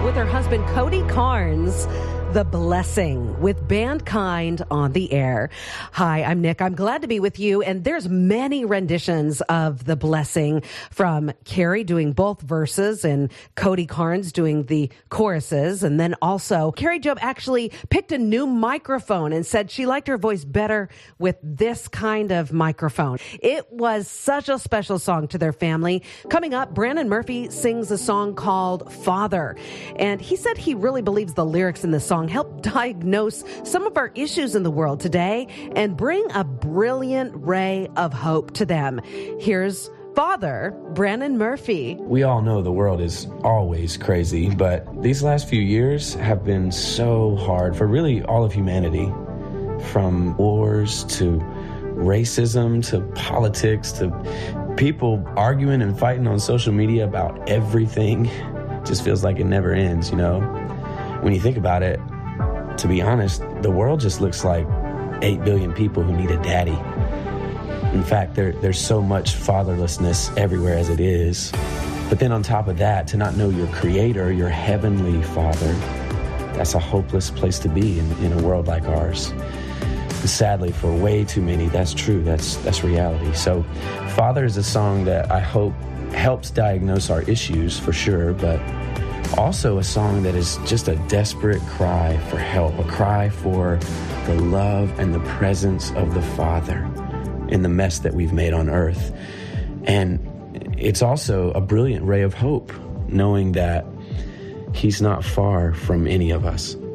with her husband Cody Carnes, The Blessing, with Bandkind on the air. Hi, I'm Nick. I'm glad to be with you. And there's many renditions of The Blessing, from Carrie doing both verses and Cody Carnes doing the choruses. And then also Carrie Job actually picked a new microphone and said she liked her voice better with this kind of microphone. It was such a special song to their family. Coming up, Brandon Murphy sings a song called Father. And he said he really believes the lyrics in the song help diagnose some of our issues in the world today and bring a brilliant ray of hope to them. Here's Father, Brandon Murphy. We all know the world is always crazy, but these last few years have been so hard for really all of humanity. From wars to racism to politics to people arguing and fighting on social media about everything. Just feels like it never ends, you know? When you think about it, to be honest, the world just looks like 8 billion people who need a daddy. In fact, there's so much fatherlessness everywhere as it is. But then on top of that, to not know your creator, your heavenly father, that's a hopeless place to be in a world like ours. And sadly, for way too many, that's true. That's reality. So Father is a song that I hope helps diagnose our issues for sure, but also a song that is just a desperate cry for help, a cry for the love and the presence of the Father in the mess that we've made on earth. And it's also a brilliant ray of hope, knowing that He's not far from any of us.